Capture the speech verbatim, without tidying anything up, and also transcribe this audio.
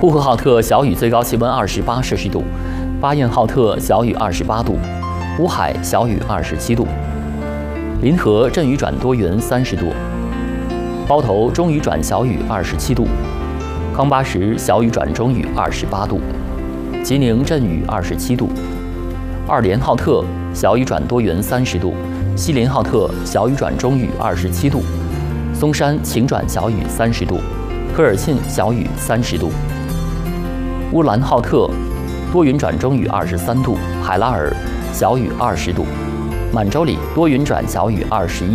呼和浩特小雨，最高气温二十八摄氏度；巴彦浩特小雨二十八度；乌海小雨二十七度；临河阵雨转多云三十度；包头中雨转小雨二十七度；康巴什小雨转中雨二十八度；吉宁阵雨二十七度；二连浩特小雨转多云三十度；锡林浩特小雨转中雨二十七度；松山晴转小雨三十度；科尔沁小雨三十度；乌兰浩特多云转中雨二十三度；海拉尔小雨二十度；满洲里多云转小雨二十一。